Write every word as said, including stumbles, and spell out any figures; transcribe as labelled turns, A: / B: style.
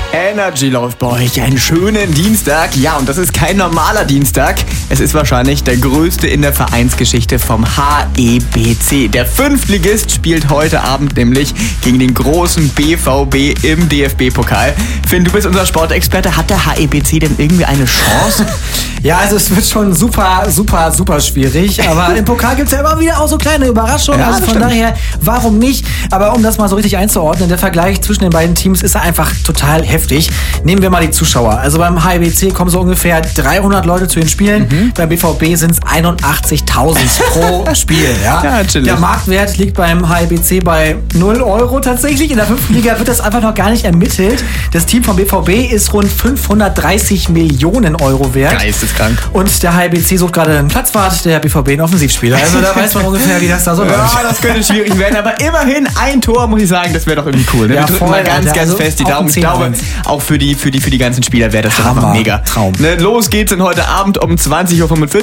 A: Energy läuft bei euch einen schönen Dienstag. Ja, und das ist kein normaler Dienstag. Es ist wahrscheinlich der größte in der Vereinsgeschichte vom H E B C. Der Fünftligist spielt heute Abend nämlich gegen den großen B V B im D F B-Pokal. Finn, du bist unser Sportexperte. Hat der H E B C denn irgendwie eine Chance?
B: Ja, also es wird schon super, super, super schwierig. Aber im Pokal gibt es ja immer wieder auch so kleine Überraschungen.
A: Ja,
B: also von
A: stimmt.
B: daher, warum nicht? Aber um das mal so richtig einzuordnen, der Vergleich zwischen den beiden Teams ist einfach total heftig. Nehmen wir mal die Zuschauer. Also beim H E B C kommen so ungefähr dreihundert Leute zu den Spielen. Mhm. Beim B V B sind es einundachtzigtausend pro Spiel. Ja?
A: Ja, chillig.
B: Der Marktwert liegt beim H E B C bei null Euro tatsächlich. In der fünften Liga wird das einfach noch gar nicht ermittelt. Das Team vom B V B ist rund fünfhundertdreißig Millionen Euro wert.
A: Geisteskrank.
B: Und der H E B C sucht gerade einen Platzwart, der B V B einen Offensivspieler. Also da weiß man ungefähr, wie das da so läuft.
A: Ja, das könnte schwierig werden, aber immerhin ein Tor, muss ich sagen, das wäre doch irgendwie cool. Ne?
B: Ja,
A: Wir drücken
B: voll,
A: mal ganz,
B: Alter.
A: ganz
B: Also
A: fest die
B: auch
A: Daumen.
B: ein
A: Ich glaube,
B: zehn eins.
A: auch für die, für die, für die ganzen Spieler wäre das doch einfach
B: Hammer.
A: mega.
B: Traum.
A: Ne? Los geht's dann heute Abend um zwanzig Uhr fünfundvierzig.